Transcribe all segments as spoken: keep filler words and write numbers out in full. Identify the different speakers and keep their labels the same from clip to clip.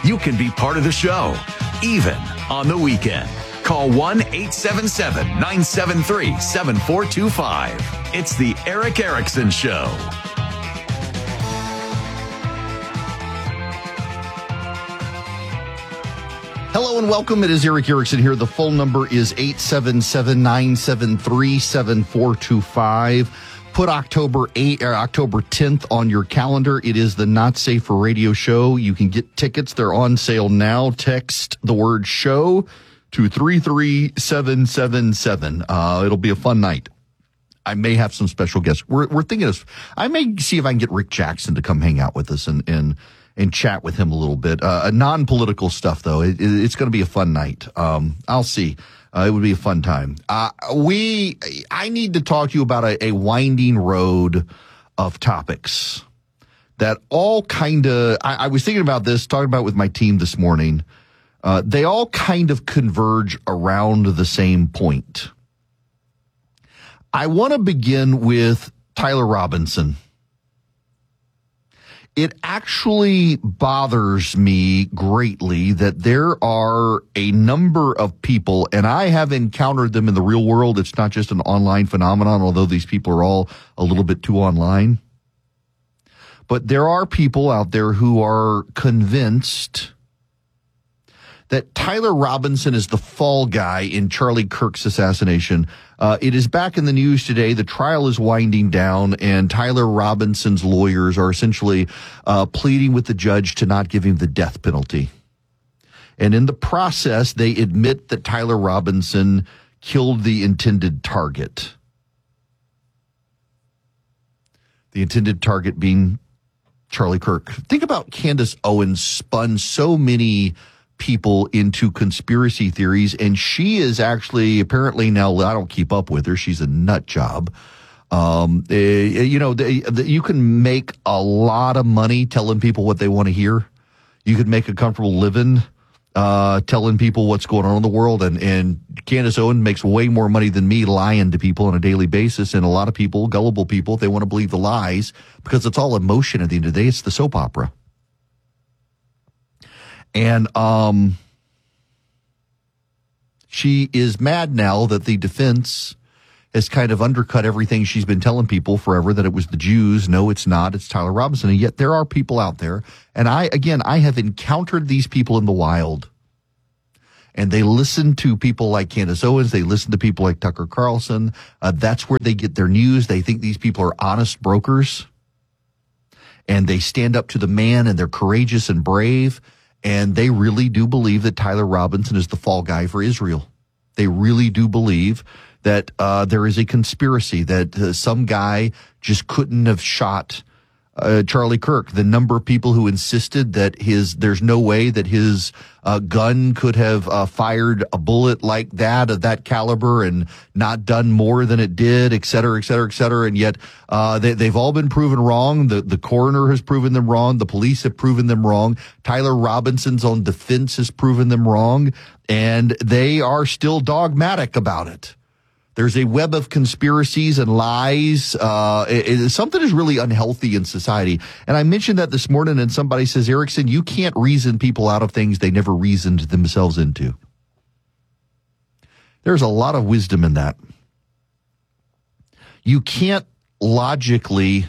Speaker 1: you can be part of the show, even on the weekend. Call one eight seven seven, nine seven three, seven four two five. It's the Erick Erickson Show.
Speaker 2: Hello and welcome. It is Erick Erickson here. The phone number is eight seven seven, nine seven three, seven four two five. Put October eighth or October tenth on your calendar. It is the Not Safe for Radio show. You can get tickets. They're on sale now. Text the word show to three three seven seven seven. Uh, it'll be a fun night. I may have some special guests. We're, we're thinking of, I may see if I can get Rick Jackson to come hang out with us and, and, and chat with him a little bit. Uh, non-political stuff, though. It, it, it's going to be a fun night. Um, I'll see. Uh, it would be a fun time. Uh, we, I need to talk to you about a, a winding road of topics that all kind of, I, I was thinking about this, talking about it with my team this morning. Uh, they all kind of converge around the same point. I want to begin with Tyler Robinson. It actually bothers me greatly that there are a number of people, and I have encountered them in the real world. It's not just an online phenomenon, although these people are all a little bit too online. But there are people out there who are convinced that Tyler Robinson is the fall guy in Charlie Kirk's assassination. Uh, it is back in the news today. The trial is winding down, and Tyler Robinson's lawyers are essentially uh, pleading with the judge to not give him the death penalty. And in the process, they admit that Tyler Robinson killed the intended target. The intended target being Charlie Kirk. Think about Candace Owens spun so many people into conspiracy theories, and she is actually apparently now, I don't keep up with her, she's a nut job. Um, uh, you know, they, the, you can make a lot of money telling people what they want to hear. You could make a comfortable living uh, telling people what's going on in the world, and, and Candace Owens makes way more money than me lying to people on a daily basis, and a lot of people, gullible people, they want to believe the lies because it's all emotion at the end of the day. It's the soap opera. And um, she is mad now that the defense has kind of undercut everything she's been telling people forever, that it was the Jews. No, it's not. It's Tyler Robinson. And yet there are people out there. And I, again, I have encountered these people in the wild. And they listen to people like Candace Owens. They listen to people like Tucker Carlson. Uh, that's where they get their news. They think these people are honest brokers. And they stand up to the man, and they're courageous and brave. And they really do believe that Tyler Robinson is the fall guy for Israel. They really do believe that uh, there is a conspiracy, that uh, some guy just couldn't have shot uh, Charlie Kirk. The number of people who insisted that his there's no way that his uh, gun could have uh, fired a bullet like that of that caliber and not done more than it did, et cetera, et cetera, et cetera. And yet uh, they, they've all been proven wrong. The, the coroner has proven them wrong. The police have proven them wrong. Tyler Robinson's own defense has proven them wrong. And they are still dogmatic about it. There's a web of conspiracies and lies. Uh, it, it, something is really unhealthy in society. And I mentioned that this morning, and somebody says, Erickson, you can't reason people out of things they never reasoned themselves into. There's a lot of wisdom in that. You can't logically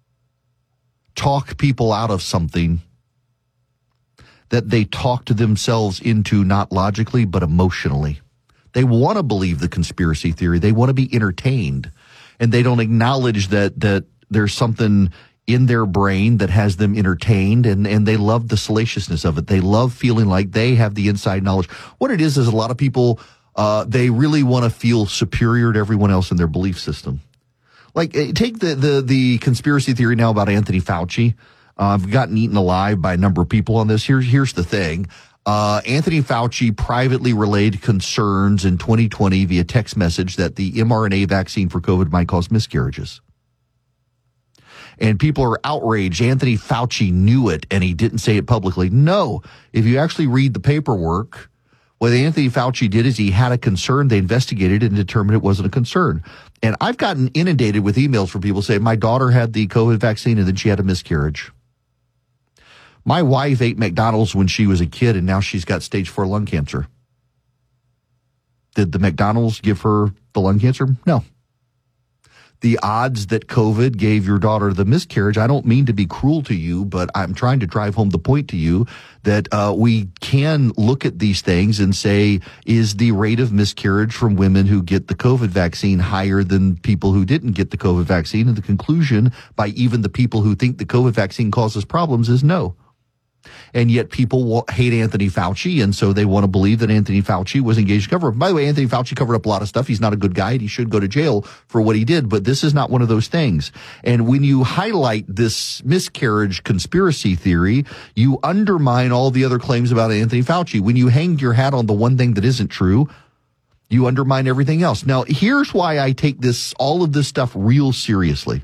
Speaker 2: talk people out of something that they talk to themselves into, not logically, but emotionally. They want to believe the conspiracy theory. They want to be entertained, and they don't acknowledge that that there's something in their brain that has them entertained, and, and they love the salaciousness of it. They love feeling like they have the inside knowledge. What it is is a lot of people, uh, they really want to feel superior to everyone else in their belief system. Like, take the, the, the conspiracy theory now about Anthony Fauci. Uh, I've gotten eaten alive by a number of people on this. Here's, here's the thing. Uh, Anthony Fauci privately relayed concerns in twenty twenty via text message that the mRNA vaccine for COVID might cause miscarriages. And people are outraged. Anthony Fauci knew it, and he didn't say it publicly. No, if you actually read the paperwork, what Anthony Fauci did is he had a concern. They investigated it and determined it wasn't a concern. And I've gotten inundated with emails from people saying, my daughter had the COVID vaccine and then she had a miscarriage. My wife ate McDonald's when she was a kid, and now she's got stage four lung cancer. Did the McDonald's give her the lung cancer? No. The odds that COVID gave your daughter the miscarriage, I don't mean to be cruel to you, but I'm trying to drive home the point to you that uh, we can look at these things and say, is the rate of miscarriage from women who get the COVID vaccine higher than people who didn't get the COVID vaccine? And the conclusion by even the people who think the COVID vaccine causes problems is no. And yet people hate Anthony Fauci, and so they want to believe that Anthony Fauci was engaged in cover-up. By the way, Anthony Fauci covered up a lot of stuff. He's not a good guy, and he should go to jail for what he did, but this is not one of those things. And when you highlight this miscarriage conspiracy theory, you undermine all the other claims about Anthony Fauci. When you hang your hat on the one thing that isn't true, you undermine everything else. Now, here's why I take this, all of this stuff real seriously.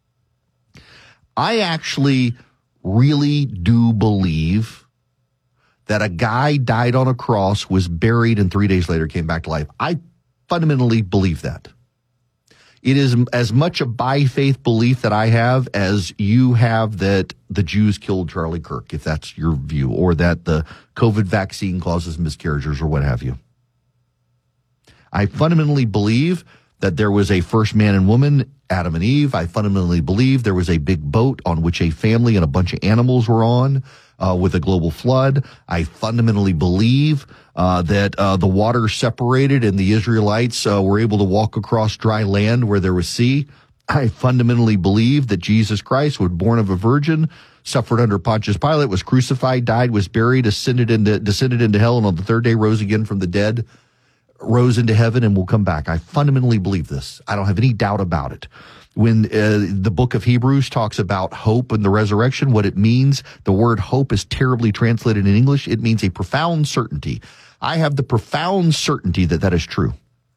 Speaker 2: I actually really do believe that a guy died on a cross, was buried, and three days later came back to life. I fundamentally believe that. It is as much a by faith belief that I have as you have that the Jews killed Charlie Kirk, if that's your view, or that the COVID vaccine causes miscarriages or what have you. I fundamentally believe that there was a first man and woman, Adam and Eve. I fundamentally believe there was a big boat on which a family and a bunch of animals were on uh, with a global flood. I fundamentally believe uh, that uh, the water separated and the Israelites uh, were able to walk across dry land where there was sea. I fundamentally believe that Jesus Christ was born of a virgin, suffered under Pontius Pilate, was crucified, died, was buried, ascended into, descended into hell, and on the third day rose again from the dead, rose into heaven, and will come back. I fundamentally believe this. I don't have any doubt about it. When uh, the book of Hebrews talks about hope and the resurrection, what it means, the word hope is terribly translated in English. It means a profound certainty. I have the profound certainty that that is true.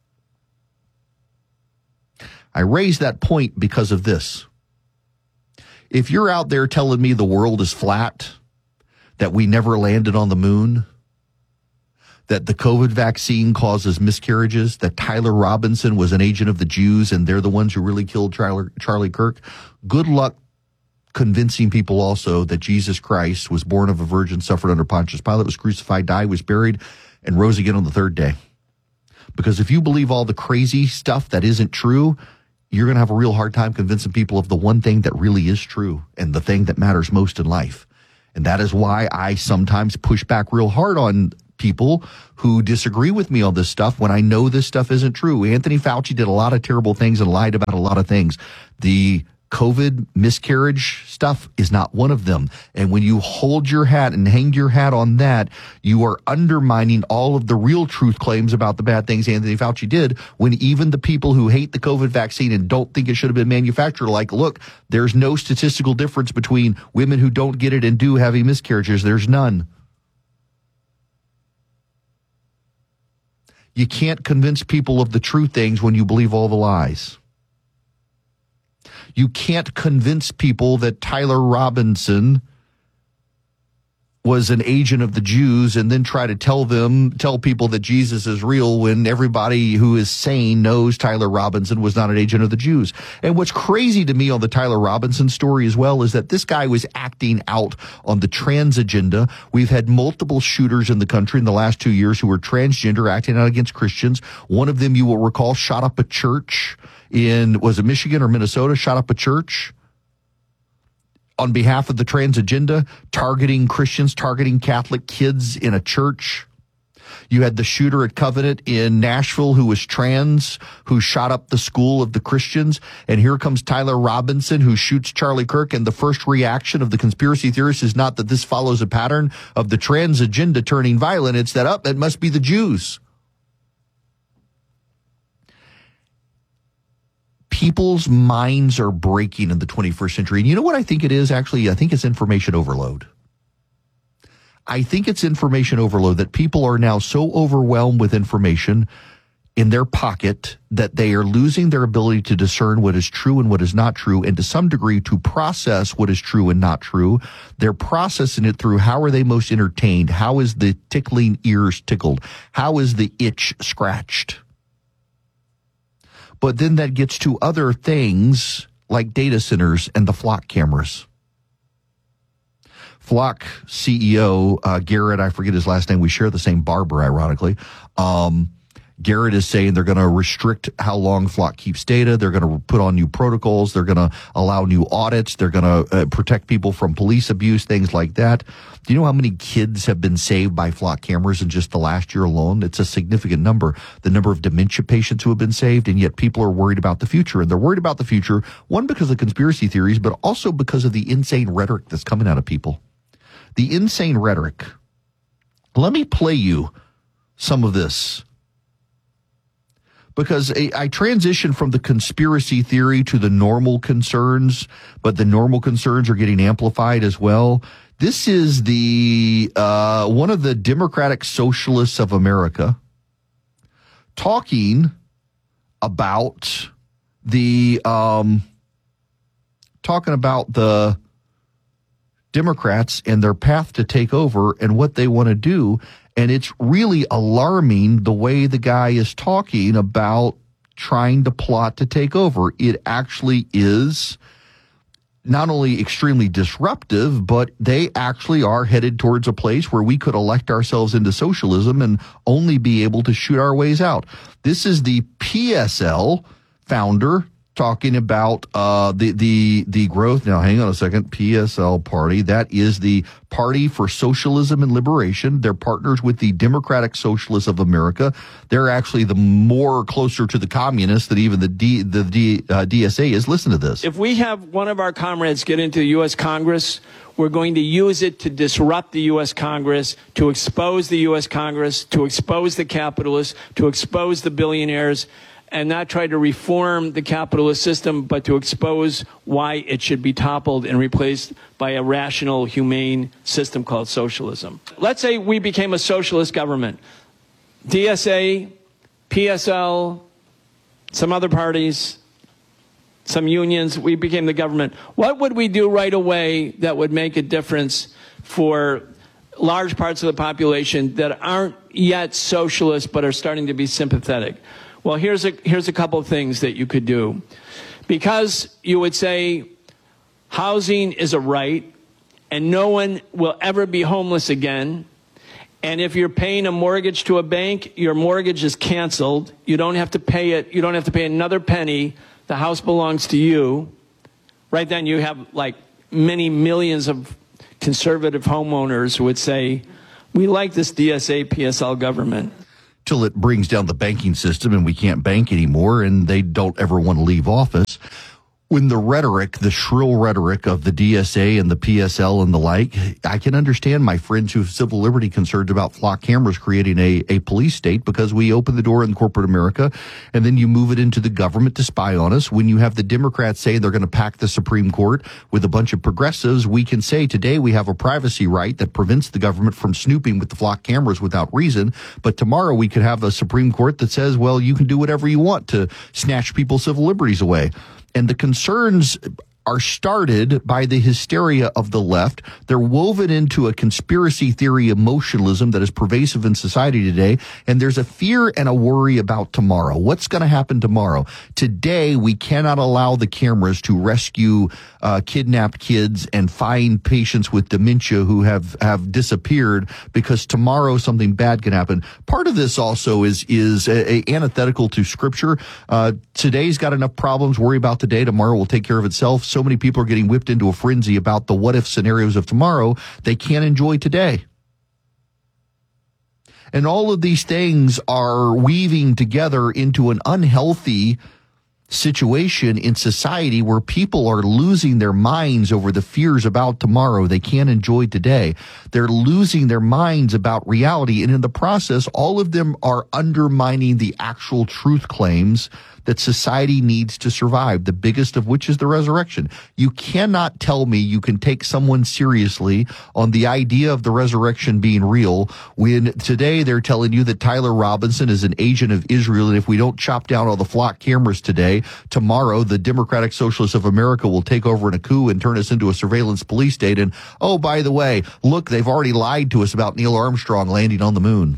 Speaker 2: I raise that point because of this. If you're out there telling me the world is flat, that we never landed on the moon, that the COVID vaccine causes miscarriages, that Tyler Robinson was an agent of the Jews and they're the ones who really killed Charlie, Charlie Kirk, good luck convincing people also that Jesus Christ was born of a virgin, suffered under Pontius Pilate, was crucified, died, was buried, and rose again on the third day. Because if you believe all the crazy stuff that isn't true, you're going to have a real hard time convincing people of the one thing that really is true and the thing that matters most in life. And that is why I sometimes push back real hard on people who disagree with me on this stuff when I know this stuff isn't true. Anthony Fauci did a lot of terrible things and lied about a lot of things. The COVID miscarriage stuff is not one of them. And when you hold your hat and hang your hat on that, you are undermining all of the real truth claims about the bad things Anthony Fauci did, when even the people who hate the COVID vaccine and don't think it should have been manufactured, like, look, there's no statistical difference between women who don't get it and do having miscarriages. There's none. You can't convince people of the true things when you believe all the lies. You can't convince people that Tyler Robinson was an agent of the Jews and then try to tell them, tell people that Jesus is real when everybody who is sane knows Tyler Robinson was not an agent of the Jews. And what's crazy to me on the Tyler Robinson story as well is that this guy was acting out on the trans agenda. We've had multiple shooters in the country in the last two years who were transgender, acting out against Christians. One of them, you will recall, shot up a church in, was it Michigan or Minnesota, shot up a church on behalf of the trans agenda, targeting Christians, targeting Catholic kids in a church. You had the shooter at Covenant in Nashville who was trans, who shot up the school of the Christians. And here comes Tyler Robinson, who shoots Charlie Kirk. And the first reaction of the conspiracy theorists is not that this follows a pattern of the trans agenda turning violent. It's that, up, oh, it must be the Jews. People's minds are breaking in the twenty-first century. And you know what I think it is, actually? I think it's information overload. I think it's information overload, that people are now so overwhelmed with information in their pocket that they are losing their ability to discern what is true and what is not true, and to some degree to process what is true and not true. They're processing it through how are they most entertained? How is the tickling ears tickled? How is the itch scratched? But then that gets to other things like data centers and the flock cameras. Flock C E O, uh, Garrett, I forget his last name. We share the same barber, ironically. Um, Garrett is saying they're going to restrict how long Flock keeps data. They're going to put on new protocols. They're going to allow new audits. They're going to uh, protect people from police abuse, things like that. Do you know how many kids have been saved by Flock cameras in just the last year alone? It's a significant number. The number of dementia patients who have been saved, and yet people are worried about the future. And they're worried about the future, one, because of conspiracy theories, but also because of the insane rhetoric that's coming out of people. The insane rhetoric. Let me play you some of this. Because I transition from the conspiracy theory to the normal concerns, but the normal concerns are getting amplified as well. This is the uh, one of the Democratic Socialists of America talking about the um, talking about the Democrats and their path to take over and what they want to do. And it's really alarming the way the guy is talking about trying to plot to take over. It actually is not only extremely disruptive, but they actually are headed towards a place where we could elect ourselves into socialism and only be able to shoot our ways out. This is the P S L founder talking about uh, the the the growth. Now, hang on a second. P S L party. That is the Party for Socialism and Liberation. They're partners with the Democratic Socialists of America. They're actually the more closer to the communists than even the D, the D, uh, D S A is. Listen to this.
Speaker 3: If we have one of our comrades get into the U S Congress, we're going to use it to disrupt the U S Congress, to expose the U S Congress, to expose the capitalists, to expose the billionaires, and not try to reform the capitalist system, but to expose why it should be toppled and replaced by a rational, humane system called socialism. Let's say we became a socialist government. D S A, P S L, some other parties, some unions, we became the government. What would we do right away that would make a difference for large parts of the population that aren't yet socialist but are starting to be sympathetic? Well, here's a, here's a couple of things that you could do. Because you would say housing is a right and no one will ever be homeless again. And if you're paying a mortgage to a bank, your mortgage is canceled. You don't have to pay it. You don't have to pay another penny. The house belongs to you. Right then you have like many millions of conservative homeowners who would say, we like this D S A P S L government.
Speaker 2: Till it brings down the banking system and we can't bank anymore and they don't ever want to leave office. When the rhetoric, the shrill rhetoric of the D S A and the P S L and the like, I can understand my friends who have civil liberty concerns about Flock cameras creating a, a police state, because we open the door in corporate America and then you move it into the government to spy on us. When you have the Democrats say they're going to pack the Supreme Court with a bunch of progressives, we can say today we have a privacy right that prevents the government from snooping with the Flock cameras without reason. But tomorrow we could have a Supreme Court that says, well, you can do whatever you want to snatch people's civil liberties away. And the concerns are started by the hysteria of the left. They're woven into a conspiracy theory emotionalism that is pervasive in society today. And there's a fear and a worry about tomorrow. What's going to happen tomorrow? Today, we cannot allow the cameras to rescue uh, kidnapped kids and find patients with dementia who have, have disappeared, because tomorrow something bad can happen. Part of this also is, is a, a antithetical to scripture. Uh, today's got enough problems. Worry about today. Tomorrow will take care of itself. So many people are getting whipped into a frenzy about the what if scenarios of tomorrow they can't enjoy today. And all of these things are weaving together into an unhealthy situation in society where people are losing their minds over the fears about tomorrow they can't enjoy today. They're losing their minds about reality. And in the process, all of them are undermining the actual truth claims that society needs to survive, the biggest of which is the resurrection. You cannot tell me you can take someone seriously on the idea of the resurrection being real when today they're telling you that Tyler Robinson is an agent of Israel, and if we don't chop down all the Flock cameras today, tomorrow the Democratic Socialists of America will take over in a coup and turn us into a surveillance police state. And, oh, by the way, look, they've already lied to us about Neil Armstrong landing on the moon.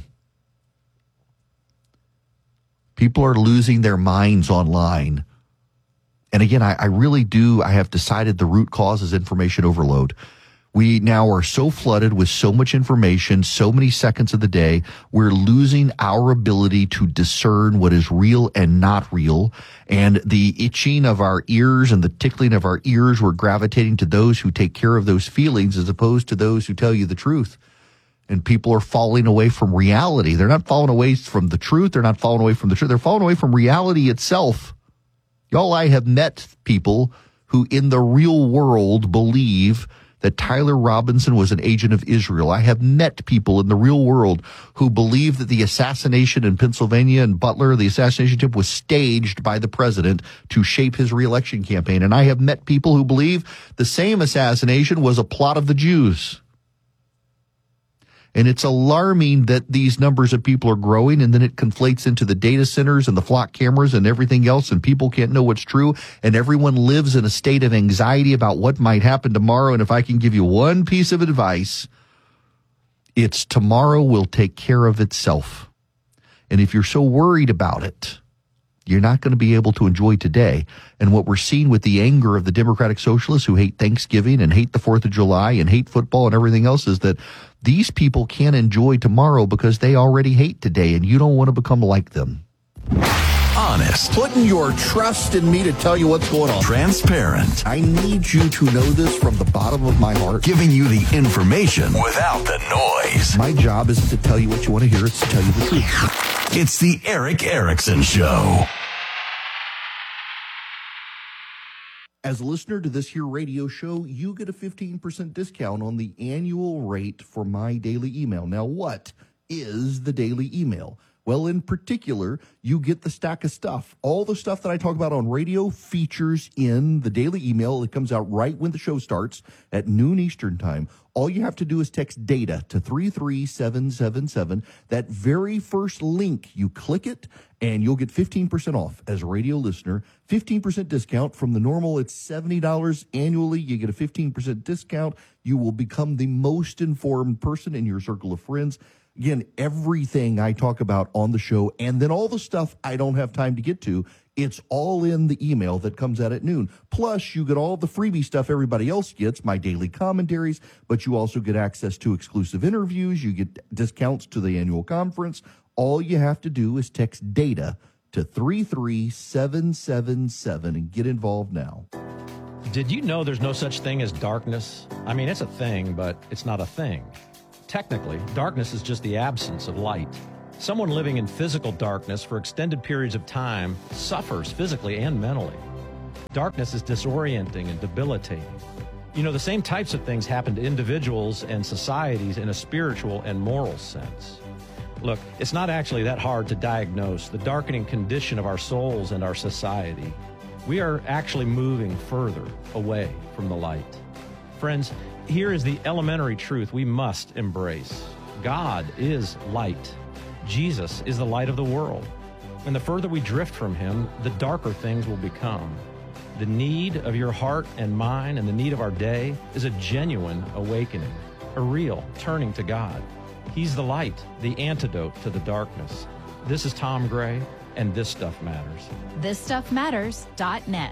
Speaker 2: People are losing their minds online. And again, I, I really do, I have decided the root cause is information overload. We now are so flooded with so much information, so many seconds of the day, we're losing our ability to discern what is real and not real. And the itching of our ears and the tickling of our ears, we're gravitating to those who take care of those feelings as opposed to those who tell you the truth. And people are falling away from reality. They're not falling away from the truth. They're not falling away from the truth. They're falling away from reality itself. Y'all, I have met people who in the real world believe that Tyler Robinson was an agent of Israel. I have met people in the real world who believe that the assassination in Pennsylvania and Butler, the assassination attempt, was staged by the president to shape his reelection campaign. And I have met people who believe the same assassination was a plot of the Jews. And it's alarming that these numbers of people are growing, and then it conflates into the data centers and the flock cameras and everything else, and people can't know what's true, and everyone lives in a state of anxiety about what might happen tomorrow. And if I can give you one piece of advice, it's tomorrow will take care of itself. And if you're so worried about it, you're not going to be able to enjoy today. And what we're seeing with the anger of the Democratic Socialists who hate Thanksgiving and hate the fourth of July and hate football and everything else is that these people can't enjoy tomorrow because they already hate today, and you don't want to become like them.
Speaker 1: Honest.
Speaker 2: Putting your trust in me to tell you what's going on.
Speaker 1: Transparent.
Speaker 2: I need you to know this from the bottom of my heart.
Speaker 1: Giving you the information without the noise.
Speaker 2: My job isn't to tell you what you want to hear, it's to tell you the truth.
Speaker 1: It's the Erick Erickson Show.
Speaker 2: As a listener to this here radio show, you get a fifteen percent discount on the annual rate for my daily email. Now, what is the daily email? Well, in particular, you get the stack of stuff. All the stuff that I talk about on radio features in the daily email. It comes out right when the show starts at noon Eastern time. All you have to do is text DATA to three three seven seven seven. That very first link, you click it, and you'll get fifteen percent off as a radio listener. fifteen percent discount from the normal. It's seventy dollars annually. You get a fifteen percent discount. You will become the most informed person in your circle of friends. Again, everything I talk about on the show, and then all the stuff I don't have time to get to, it's all in the email that comes out at noon. Plus, you get all the freebie stuff everybody else gets, my daily commentaries, but you also get access to exclusive interviews. You get discounts to the annual conference. All you have to do is text DATA to three three seven seven seven and get involved now.
Speaker 4: Did you know there's no such thing as darkness? I mean, it's a thing, but it's not a thing. Technically, darkness is just the absence of light. Someone living in physical darkness for extended periods of time suffers physically and mentally. Darkness is disorienting and debilitating. You know, the same types of things happen to individuals and societies in a spiritual and moral sense. Look, it's not actually that hard to diagnose the darkening condition of our souls and our society. We are actually moving further away from the light. Friends, here is the elementary truth we must embrace. God is light. Jesus is the light of the world. And the further we drift from him, the darker things will become. The need of your heart and mine and the need of our day is a genuine awakening, a real turning to God. He's the light, the antidote to the darkness. This is Tom Gray, and This Stuff Matters.
Speaker 5: this stuff matters dot net.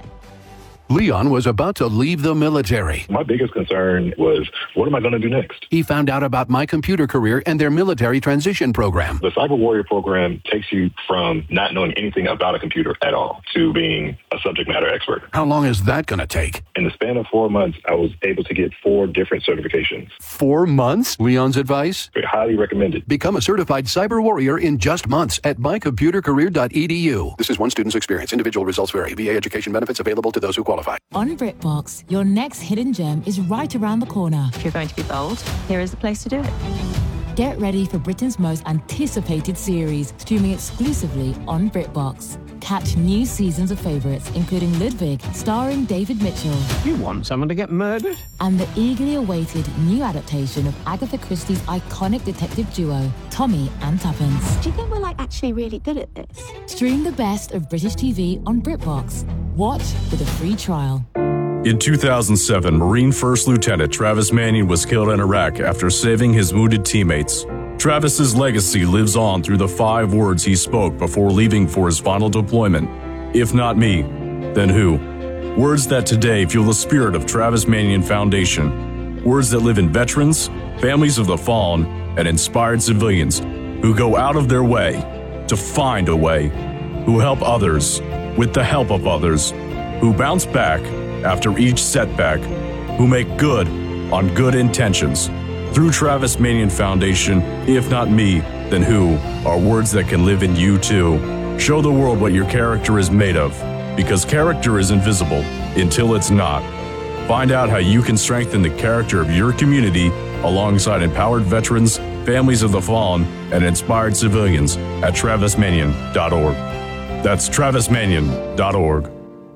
Speaker 6: Leon was about to leave the military.
Speaker 7: My biggest concern was, what am I going to do next?
Speaker 6: He found out about My Computer Career and their military transition program.
Speaker 7: The Cyber Warrior program takes you from not knowing anything about a computer at all to being a subject matter expert.
Speaker 6: How long is that going to take?
Speaker 7: In the span of four months, I was able to get four different certifications.
Speaker 6: Four months? Leon's advice?
Speaker 7: I highly recommend it.
Speaker 6: Become a certified cyber warrior in just months at my computer career dot e d u. This is one student's experience. Individual results vary. V A education benefits available to those who qualify.
Speaker 8: On BritBox, your next hidden gem is right around the corner.
Speaker 9: If you're going to be bold, here is the place to do it.
Speaker 8: Get ready for Britain's most anticipated series, streaming exclusively on BritBox. Catch new seasons of favourites, including Ludwig, starring David Mitchell.
Speaker 10: You want someone to get murdered?
Speaker 8: And the eagerly awaited new adaptation of Agatha Christie's iconic detective duo, Tommy and Tuppence.
Speaker 9: Do you think we're like actually really good at this?
Speaker 8: Stream the best of British T V on BritBox. Watch with a free trial.
Speaker 11: In two thousand seven, Marine First Lieutenant Travis Manning was killed in Iraq after saving his wounded teammates. Travis's legacy lives on through the five words he spoke before leaving for his final deployment. If not me, then who? Words that today fuel the spirit of Travis Manning Foundation. Words that live in veterans, families of the fallen, and inspired civilians who go out of their way to find a way, who help others with the help of others, who bounce back after each setback, who make good on good intentions. Through Travis Manion Foundation, if not me, then who, are words that can live in you too. Show the world what your character is made of, because character is invisible until it's not. Find out how you can strengthen the character of your community alongside empowered veterans, families of the fallen, and inspired civilians at travis manion dot org. That's travis manion dot org.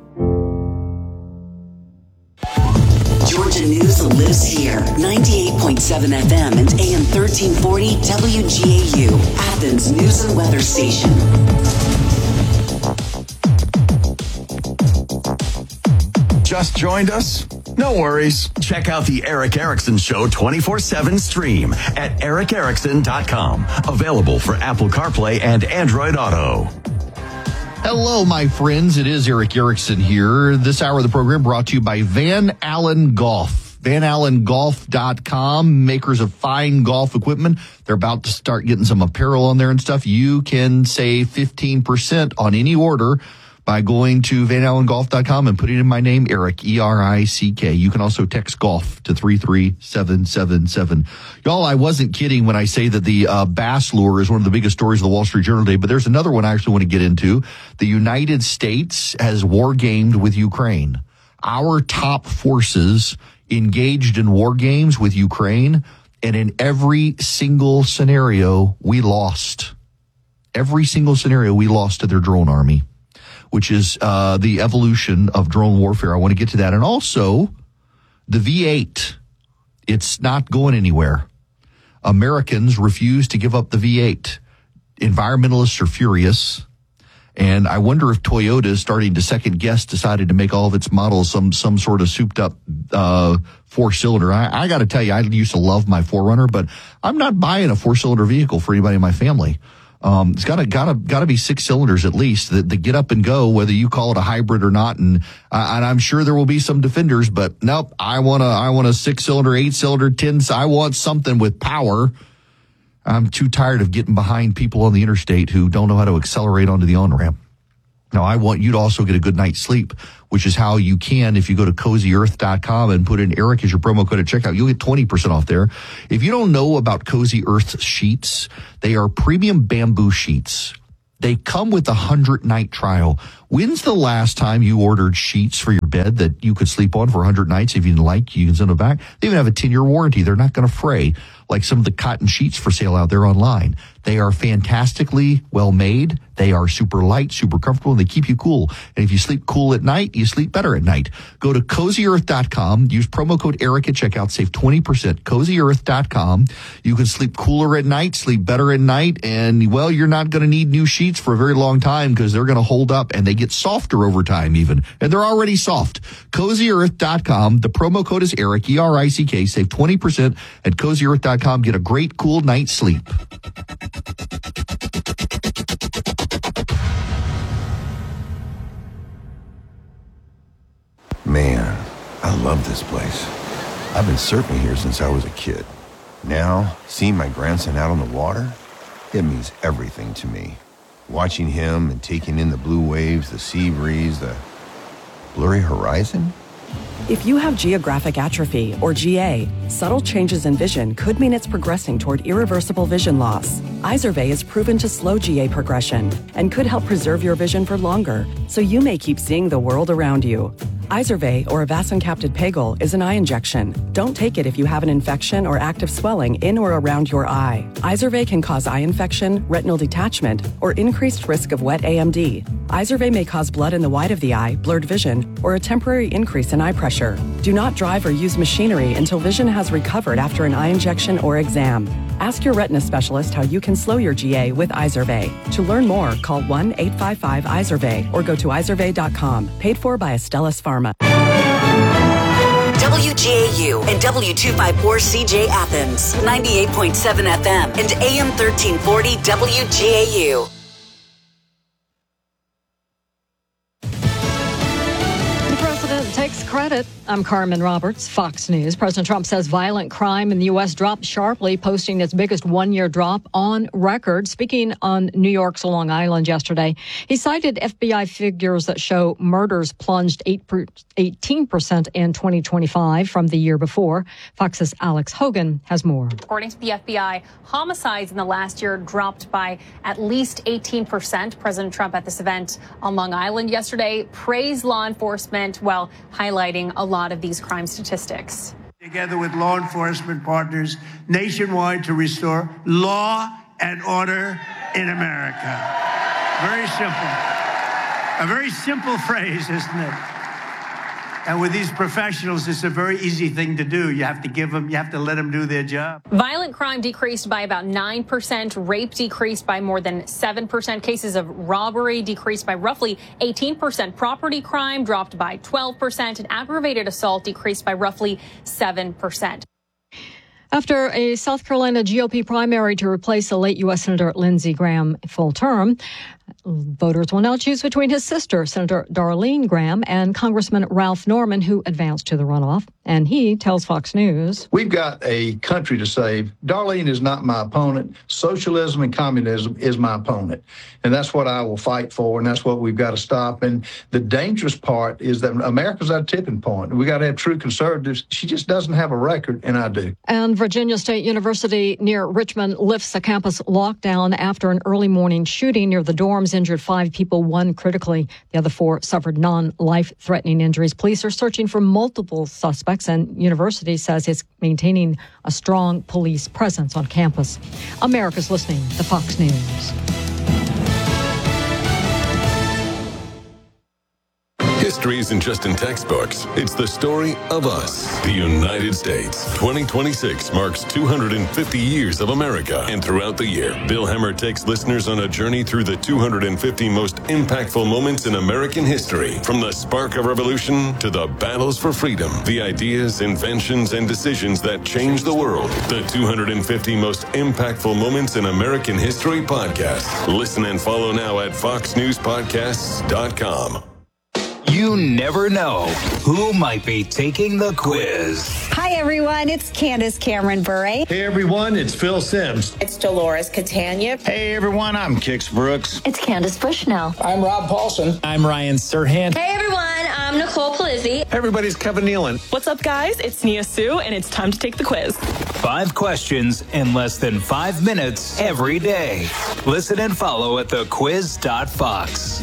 Speaker 12: Georgia News lives here. ninety-eight point seven F M and A M thirteen forty W G A U, Athens News and Weather Station.
Speaker 1: Just joined us? No worries. Check out the Erick Erickson Show twenty-four seven stream at eric erickson dot com. Available for Apple CarPlay and Android Auto.
Speaker 2: Hello, my friends. It is Erick Erickson here. This hour of the program brought to you by Van Allen Golf. van allen golf dot com, makers of fine golf equipment. They're about to start getting some apparel on there and stuff. You can save fifteen percent on any order by going to van allen golf dot com and putting in my name, Eric, E R I C K. You can also text golf to three three seven seven seven. Y'all, I wasn't kidding when I say that the uh, bass lure is one of the biggest stories of the Wall Street Journal today, but there's another one I actually want to get into. The United States has war gamed with Ukraine. Our top forces engaged in war games with Ukraine, and in every single scenario, we lost. Every single scenario, we lost to their drone army, which is uh, the evolution of drone warfare. I want to get to that. And also, the V eight, it's not going anywhere. Americans refuse to give up the V eight. Environmentalists are furious. And I wonder if Toyota is starting to second guess, decided to make all of its models some some sort of souped up uh four cylinder. I, I got to tell you, I used to love my four runner, but I'm not buying a four cylinder vehicle for anybody in my family. Um, it's gotta, gotta, gotta be six cylinders at least that, that get up and go, whether you call it a hybrid or not. And, uh, and I'm sure there will be some defenders, but nope, I want a, I want a six cylinder, eight cylinder, ten. I want something with power. I'm too tired of getting behind people on the interstate who don't know how to accelerate onto the on-ramp. Now, I want you to also get a good night's sleep, which is how you can if you go to cozy earth dot com and put in Eric as your promo code at checkout. You'll get twenty percent off there. If you don't know about Cozy Earth sheets, they are premium bamboo sheets. They come with a hundred-night trial. When's the last time you ordered sheets for your bed that you could sleep on for one hundred nights? If you didn't like, you can send them back. They even have a ten-year warranty. They're not going to fray like some of the cotton sheets for sale out there online. They are fantastically well made. They are super light, super comfortable, and they keep you cool. And if you sleep cool at night, you sleep better at night. Go to cozy earth dot com. Use promo code Eric at checkout. Save twenty percent. cozy earth dot com. You can sleep cooler at night, sleep better at night, and, well, you're not going to need new sheets for a very long time because they're going to hold up, and they get softer over time even. And they're already soft. cozy earth dot com. The promo code is Eric, E R I C K. Save twenty percent at cozy earth dot com. Get a great, cool night's sleep.
Speaker 13: Man, I love this place. I've been surfing here since I was a kid. Now, seeing my grandson out on the water, it means everything to me. Watching him and taking in the blue waves, the sea breeze, the blurry horizon.
Speaker 14: If you have geographic atrophy, or G A, subtle changes in vision could mean it's progressing toward irreversible vision loss. Izervay is proven to slow G A progression and could help preserve your vision for longer, so you may keep seeing the world around you. Izervay, or avacincaptad pegol, is an eye injection. Don't take it if you have an infection or active swelling in or around your eye. Izervay can cause eye infection, retinal detachment, or increased risk of wet A M D. Izervay may cause blood in the white of the eye, blurred vision, or a temporary increase in eye pressure. Do not drive or use machinery until vision has recovered after an eye injection or exam. Ask your retina specialist how you can slow your G A with Izervay. To learn more, call one eight five five Izervay or go to izervay dot com. Paid for by Astellas Pharma.
Speaker 12: W G A U and W two fifty-four C J Athens, ninety-eight point seven F M and A M thirteen forty W G A U.
Speaker 15: The president takes credit I'm Carmen Roberts, Fox News. President Trump says violent crime in the U S dropped sharply, posting its biggest one-year drop on record. Speaking on New York's Long Island yesterday, he cited F B I figures that show murders plunged eighteen percent in twenty twenty-five from the year before. Fox's Alex Hogan has more.
Speaker 16: According to the F B I, homicides in the last year dropped by at least eighteen percent. President Trump at this event on Long Island yesterday praised law enforcement while highlighting a lot of these crime statistics.
Speaker 17: Together with law enforcement partners nationwide to restore law and order in America. Very simple. A very simple phrase, isn't it? And with these professionals, it's a very easy thing to do. You have to give them, you have to let them do their job.
Speaker 16: Violent crime decreased by about nine percent. Rape decreased by more than seven percent. Cases of robbery decreased by roughly eighteen percent. Property crime dropped by twelve percent. And aggravated assault decreased by roughly seven percent.
Speaker 15: After a South Carolina G O P primary to replace the late U S Senator Lindsey Graham full term, voters will now choose between his sister, Senator Darlene Graham, and Congressman Ralph Norman, who advanced to the runoff. And he tells Fox News,
Speaker 18: "We've got a country to save. Darlene is not my opponent. Socialism and communism is my opponent. And that's what I will fight for, and that's what we've got to stop. And the dangerous part is that America's at a tipping point. We got to have true conservatives. She just doesn't have a record, and I do."
Speaker 15: And Virginia State University near Richmond lifts a campus lockdown after an early morning shooting near the dorms injured five people, one critically. The other four suffered non-life-threatening injuries. Police are searching for multiple suspects, and university says it's maintaining a strong police presence on campus. America's listening to Fox News.
Speaker 19: History isn't just in textbooks. It's the story of us, the United States. twenty twenty-six marks two hundred fifty years of America. And throughout the year, Bill Hemmer takes listeners on a journey through the two hundred fifty most impactful moments in American history. From the spark of revolution to the battles for freedom, the ideas, inventions, and decisions that changed the world. The two hundred fifty most impactful moments in American history podcast. Listen and follow now at fox news podcasts dot com.
Speaker 20: You never know who might be taking the quiz.
Speaker 21: Hi, everyone. It's Candace Cameron Bure.
Speaker 22: Hey, everyone. It's Phil Sims.
Speaker 23: It's Dolores Catania.
Speaker 24: Hey, everyone. I'm Kix Brooks.
Speaker 25: It's Candace Bushnell.
Speaker 26: I'm Rob Paulson.
Speaker 27: I'm Ryan Serhant.
Speaker 28: Hey, everyone. I'm Nicole Palizzi.
Speaker 29: Hey, everybody's Kevin Nealon.
Speaker 30: What's up, guys? It's Nia Sue, and it's time to take the quiz.
Speaker 20: Five questions in less than five minutes every day. Listen and follow at the quiz dot fox.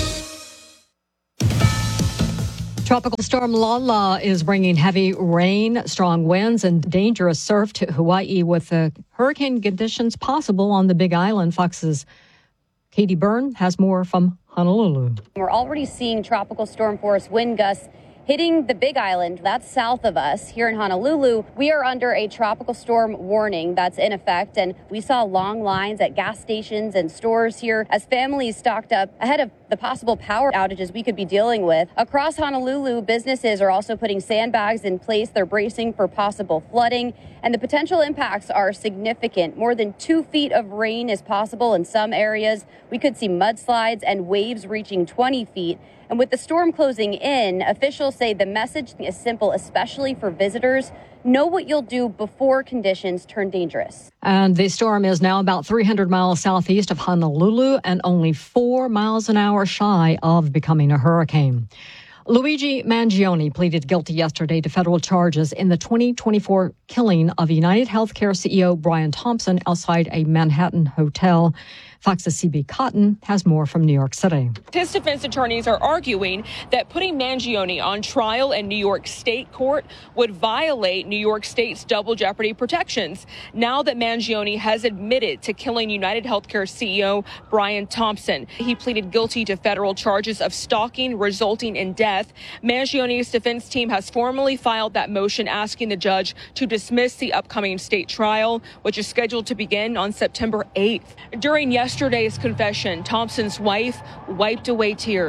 Speaker 15: Tropical storm Lala is bringing heavy rain, strong winds, and dangerous surf to Hawaii with the hurricane conditions possible on the Big Island. Fox's Katie Byrne has more from Honolulu.
Speaker 31: We're already seeing tropical storm force wind gusts hitting the Big Island. That's south of us. Here in Honolulu, we are under a tropical storm warning that's in effect, and we saw long lines at gas stations and stores here as families stocked up ahead of the possible power outages we could be dealing with. Across Honolulu, businesses are also putting sandbags in place. They're bracing for possible flooding, and the potential impacts are significant. More than two feet of rain is possible in some areas. We could see mudslides and waves reaching twenty feet. And with the storm closing in, officials say the message is simple, especially for visitors. Know what you'll do before conditions turn dangerous.
Speaker 15: And the storm is now about three hundred miles southeast of Honolulu and only four miles an hour shy of becoming a hurricane. Luigi Mangione pleaded guilty yesterday to federal charges in the twenty twenty-four killing of United Healthcare C E O Brian Thompson outside a Manhattan hotel. Fox's C B Cotton has more from New York City.
Speaker 30: His defense attorneys are arguing that putting Mangione on trial in New York State court would violate New York State's double jeopardy protections. Now that Mangione has admitted to killing United Healthcare C E O Brian Thompson, he pleaded guilty to federal charges of stalking resulting in death. Mangione's defense team has formally filed that motion asking the judge to dismiss the upcoming state trial, which is scheduled to begin on September eighth. During yesterday's confession, Thompson's wife wiped away tears.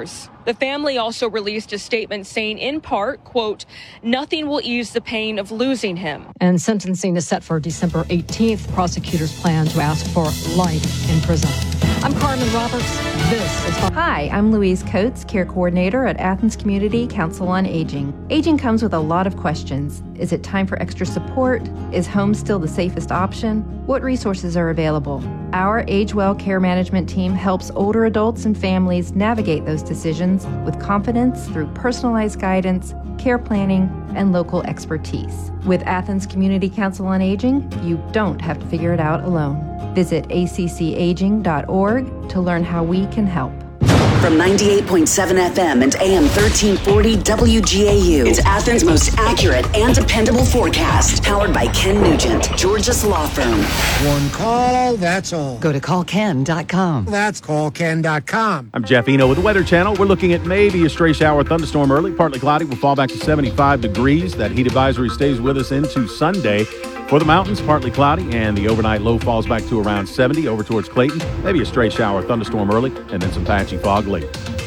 Speaker 30: The family also released a statement saying, in part, quote, nothing will ease the pain of losing him.
Speaker 15: And sentencing is set for December eighteenth. Prosecutors plan to ask for life in prison. I'm Carmen Roberts. This is...
Speaker 3: Hi, I'm Louise Coates, Care Coordinator at Athens Community Council on Aging. Aging comes with a lot of questions. Is it time for extra support? Is home still the safest option? What resources are available? Our Age Well Care Management team helps older adults and families navigate those decisions with confidence through personalized guidance, care planning, and local expertise. With Athens Community Council on Aging, you don't have to figure it out alone. Visit A C C aging dot org to learn how we can help.
Speaker 12: From ninety-eight point seven F M and A M thirteen forty W G A U, it's Athens' most accurate and dependable forecast. Powered by Ken Nugent, Georgia's law firm.
Speaker 4: One call, that's all.
Speaker 5: Go to call ken dot com.
Speaker 4: That's call ken dot com.
Speaker 6: I'm Jeff Eno with the Weather Channel. We're looking at maybe a stray shower thunderstorm early. Partly cloudy. We'll fall back to seventy-five degrees. That heat advisory stays with us into Sunday. For the mountains, partly cloudy, and the overnight low falls back to around seventy over towards Clayton. Maybe a stray shower thunderstorm early, and then some patchy fog late.